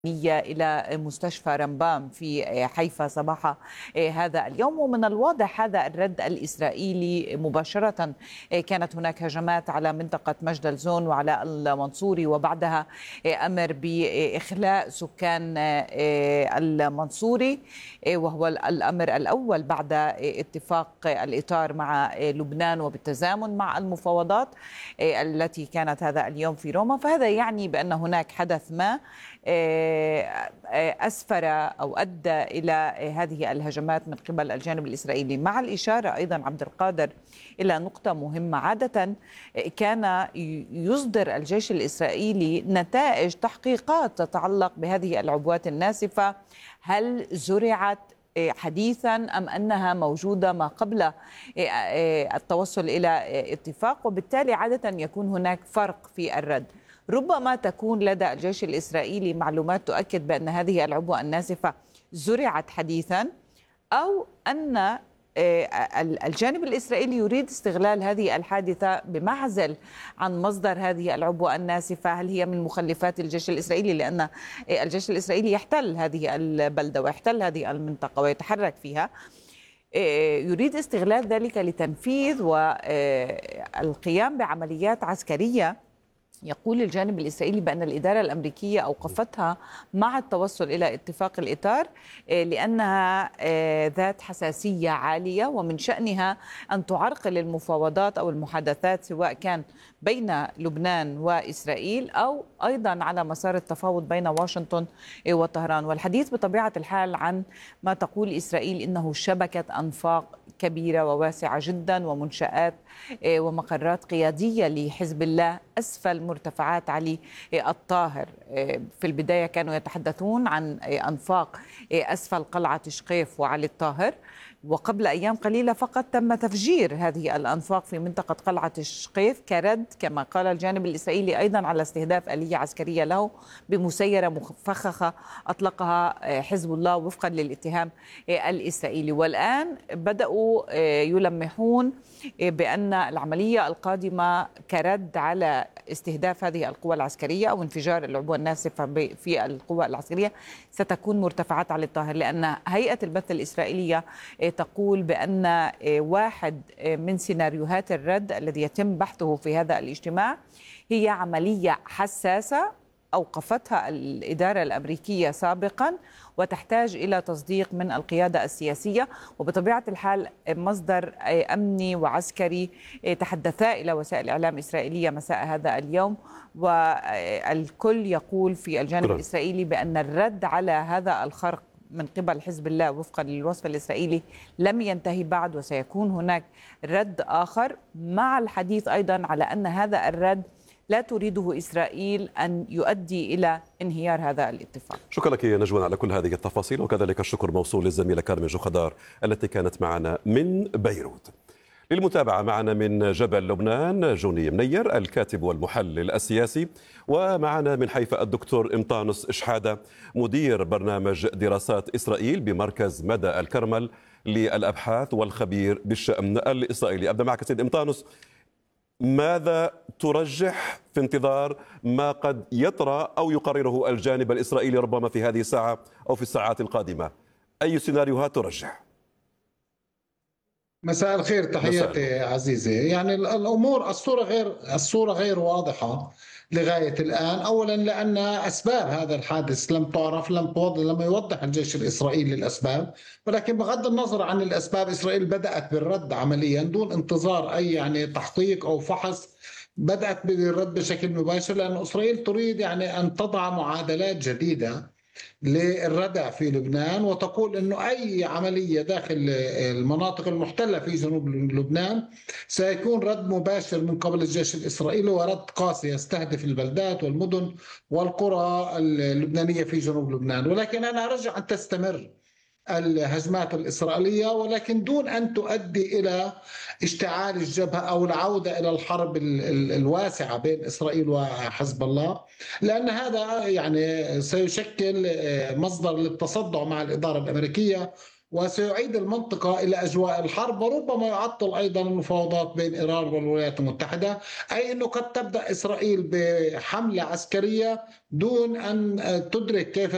إلى مستشفى رمبام في حيفا صباح هذا اليوم. ومن الواضح هذا الرد الإسرائيلي مباشرة. كانت هناك هجمات على منطقة مجدل زون وعلى المنصوري، وبعدها أمر بإخلاء سكان المنصوري، وهو الأمر الأول بعد اتفاق الإطار مع لبنان وبالتزامن مع المفاوضات التي كانت هذا اليوم في روما. فهذا يعني بأن هناك حدث ما أسفر أو أدى إلى هذه الهجمات من قبل الجانب الإسرائيلي، مع الإشارة أيضا عبد القادر إلى نقطة مهمة. عادة كان يصدر الجيش الإسرائيلي نتائج تحقيقات تتعلق بهذه العبوات الناسفة. هل زرعت حديثا أم أنها موجودة ما قبل التوصل إلى اتفاق، وبالتالي عادة يكون هناك فرق في الرد؟ ربما تكون لدى الجيش الإسرائيلي معلومات تؤكد بأن هذه العبوة الناسفة زرعت حديثا، أو أن الجانب الإسرائيلي يريد استغلال هذه الحادثة بمعزل عن مصدر هذه العبوة الناسفة. هل هي من مخلفات الجيش الإسرائيلي؟ لأن الجيش الإسرائيلي يحتل هذه البلدة ويحتل هذه المنطقة ويتحرك فيها، يريد استغلال ذلك لتنفيذ والقيام بعمليات عسكرية. يقول الجانب الإسرائيلي بأن الإدارة الأمريكية أوقفتها مع التوصل إلى اتفاق الإطار لأنها ذات حساسية عالية، ومن شأنها أن تعرقل المفاوضات أو المحادثات سواء كان بين لبنان وإسرائيل أو أيضا على مسار التفاوض بين واشنطن وطهران. والحديث بطبيعة الحال عن ما تقول إسرائيل إنه شبكة أنفاق كبيرة وواسعة جدا ومنشآت ومقرات قيادية لحزب الله أسفل مرتفعات علي الطاهر. في البداية كانوا يتحدثون عن أنفاق أسفل قلعة شقيف وعلي الطاهر، وقبل أيام قليلة فقط تم تفجير هذه الأنفاق في منطقة قلعة شقيف كرد، كما قال الجانب الإسرائيلي، أيضا على استهداف آلية عسكرية له بمسيرة مفخخة أطلقها حزب الله وفقا للاتهام الإسرائيلي. والآن بدأوا يلمحون بأن العملية القادمة كرد على استهداف هذه القوى العسكرية أو انفجار العبوة الناسفة في القوى العسكرية ستكون مرتفعات علي الطاهر، لأن هيئة البث الإسرائيلية تقول بأن واحد من سيناريوهات الرد الذي يتم بحثه في هذا الاجتماع هي عملية حساسة أوقفتها الإدارة الأمريكية سابقا وتحتاج إلى تصديق من القيادة السياسية. وبطبيعة الحال مصدر أمني وعسكري تحدثا إلى وسائل إعلام إسرائيلية مساء هذا اليوم، والكل يقول في الجانب الإسرائيلي بأن الرد على هذا الخرق من قبل حزب الله وفقا للوصف الإسرائيلي لم ينتهي بعد، وسيكون هناك رد آخر، مع الحديث أيضا على أن هذا الرد لا تريده إسرائيل أن يؤدي إلى انهيار هذا الاتفاق. شكرا لك يا نجوى على كل هذه التفاصيل، وكذلك الشكر موصول للزميلة كارمن جوخدار التي كانت معنا من بيروت. للمتابعة معنا من جبل لبنان جوني منير الكاتب والمحلل السياسي، ومعنا من حيفا الدكتور إمطانوس شحادة مدير برنامج دراسات إسرائيل بمركز مدى الكرمل للأبحاث والخبير بالشأن الإسرائيلي. أبدأ معك سيد إمطانوس، ماذا ترجح في انتظار ما قد يطرأ أو يقرره الجانب الإسرائيلي ربما في هذه الساعة أو في الساعات القادمة؟ أي سيناريوهات ترجح؟ مساء الخير، تحياتي عزيزي. يعني الأمور الصورة غير واضحة لغاية الآن. أولا لأن أسباب هذا الحادث لم تعرف، لم يوضح الجيش الإسرائيلي الأسباب، ولكن بغض النظر عن الأسباب إسرائيل بدأت بالرد عمليا دون انتظار أي تحقيق أو فحص. بدأت بالرد بشكل مباشر، لأن إسرائيل تريد أن تضع معادلات جديدة للردع في لبنان، وتقول أنه أي عملية داخل المناطق المحتلة في جنوب لبنان سيكون رد مباشر من قبل الجيش الإسرائيلي، ورد قاسي يستهدف البلدات والمدن والقرى اللبنانية في جنوب لبنان. ولكن أنا أرجع أن تستمر الهجمات الإسرائيلية، ولكن دون أن تؤدي إلى اشتعال الجبهة أو العودة إلى الحرب الواسعة بين إسرائيل وحزب الله، لأن هذا سيشكل مصدر للتصدع مع الإدارة الأمريكية، وسيعيد المنطقة إلى أجواء الحرب، وربما يعطل أيضا المفاوضات بين إيران والولايات المتحدة. أي أنه قد تبدأ إسرائيل بحملة عسكرية دون أن تدرك كيف